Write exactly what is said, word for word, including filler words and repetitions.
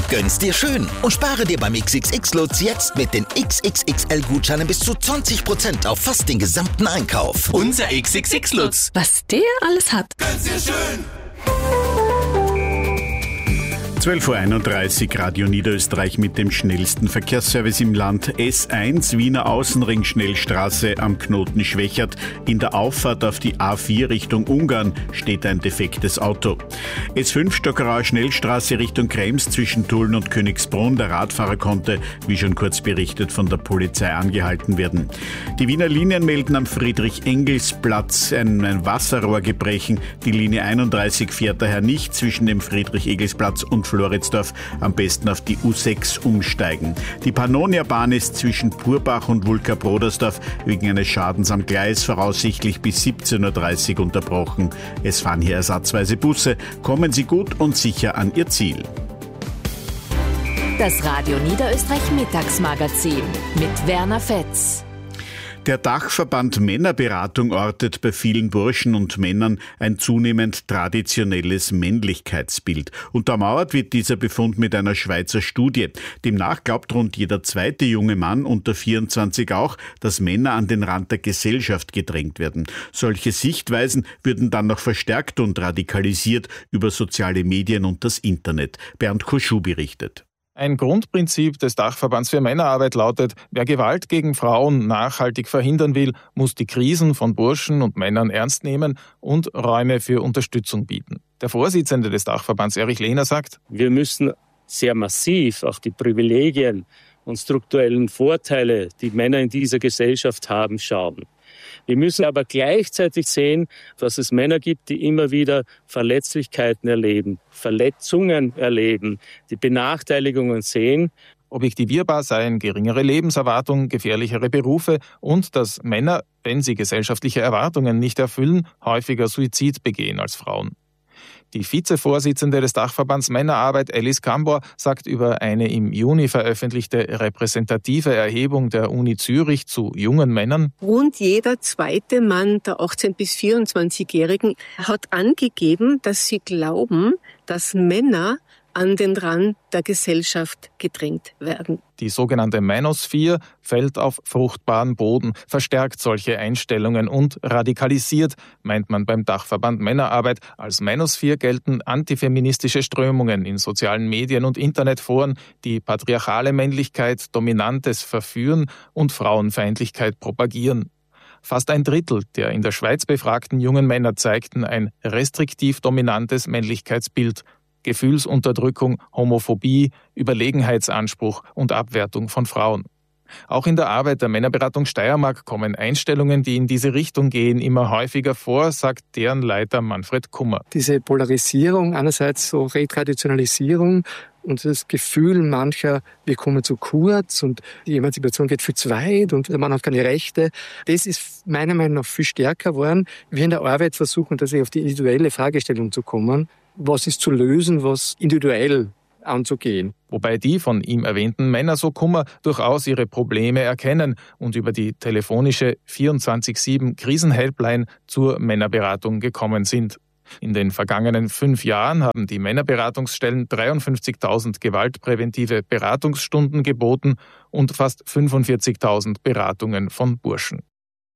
Gönn's dir schön und spare dir beim X X X-Lutz jetzt mit den X X X L-Gutscheinen bis zu zwanzig Prozent auf fast den gesamten Einkauf. Unser X X X-Lutz. Was der alles hat. Gönn's dir schön. zwölf Uhr einunddreißig, Radio Niederösterreich mit dem schnellsten Verkehrsservice im Land. S eins, Wiener Außenring Schnellstraße am Knoten Schwächert. In der Auffahrt auf die A vier Richtung Ungarn steht ein defektes Auto. S fünf, Stockerauer Schnellstraße Richtung Krems zwischen Tulln und Königsbrunn. Der Radfahrer konnte, wie schon kurz berichtet, von der Polizei angehalten werden. Die Wiener Linien melden am Friedrich-Engels-Platz ein, ein Wasserrohrgebrechen. Die Linie einunddreißig fährt daher nicht zwischen dem Friedrich-Engels-Platz und Floridsdorf, am besten auf die U sechs umsteigen. Die Pannonia-Bahn ist zwischen Purbach und Wulka-Brodersdorf wegen eines Schadens am Gleis voraussichtlich bis siebzehn Uhr dreißig unterbrochen. Es fahren hier ersatzweise Busse. Kommen Sie gut und sicher an Ihr Ziel. Das Radio Niederösterreich Mittagsmagazin mit Werner Fetz. Der Dachverband Männerberatung ortet bei vielen Burschen und Männern ein zunehmend traditionelles Männlichkeitsbild. Untermauert wird dieser Befund mit einer Schweizer Studie. Demnach glaubt rund jeder zweite junge Mann unter vierundzwanzig auch, dass Männer an den Rand der Gesellschaft gedrängt werden. Solche Sichtweisen würden dann noch verstärkt und radikalisiert über soziale Medien und das Internet. Bernd Koschuh berichtet. Ein Grundprinzip des Dachverbands für Männerarbeit lautet, wer Gewalt gegen Frauen nachhaltig verhindern will, muss die Krisen von Burschen und Männern ernst nehmen und Räume für Unterstützung bieten. Der Vorsitzende des Dachverbands, Erich Lehner, sagt, wir müssen sehr massiv auch die Privilegien und strukturellen Vorteile, die Männer in dieser Gesellschaft haben, schauen. Wir müssen aber gleichzeitig sehen, dass es Männer gibt, die immer wieder Verletzlichkeiten erleben, Verletzungen erleben, die Benachteiligungen sehen. Objektivierbar seien geringere Lebenserwartung, gefährlichere Berufe und dass Männer, wenn sie gesellschaftliche Erwartungen nicht erfüllen, häufiger Suizid begehen als Frauen. Die Vizevorsitzende des Dachverbands Männerarbeit, Alice Kambor, sagt über eine im Juni veröffentlichte repräsentative Erhebung der Uni Zürich zu jungen Männern: Rund jeder zweite Mann der achtzehn- bis vierundzwanzigjährigen hat angegeben, dass sie glauben, dass Männer an den Rand der Gesellschaft gedrängt werden. Die sogenannte Manosphere fällt auf fruchtbaren Boden, verstärkt solche Einstellungen und radikalisiert, meint man beim Dachverband Männerarbeit. Als Manosphere gelten antifeministische Strömungen in sozialen Medien und Internetforen, die patriarchale Männlichkeit, Dominantes verführen und Frauenfeindlichkeit propagieren. Fast ein Drittel der in der Schweiz befragten jungen Männer zeigten ein restriktiv dominantes Männlichkeitsbild. Gefühlsunterdrückung, Homophobie, Überlegenheitsanspruch und Abwertung von Frauen. Auch in der Arbeit der Männerberatung Steiermark kommen Einstellungen, die in diese Richtung gehen, immer häufiger vor, sagt deren Leiter Manfred Kummer. Diese Polarisierung, einerseits so Retraditionalisierung und das Gefühl mancher, wir kommen zu kurz und die Emanzipation geht viel zu weit und der Mann hat keine Rechte, das ist meiner Meinung nach viel stärker geworden. Wir in der Arbeit versuchen tatsächlich auf die individuelle Fragestellung zu kommen. Was ist zu lösen, was individuell anzugehen. Wobei die von ihm erwähnten Männer so Kummer durchaus ihre Probleme erkennen und über die telefonische vierundzwanzig sieben Krisenhelpline zur Männerberatung gekommen sind. In den vergangenen fünf Jahren haben die Männerberatungsstellen dreiundfünfzigtausend gewaltpräventive Beratungsstunden geboten und fast fünfundvierzigtausend Beratungen von Burschen.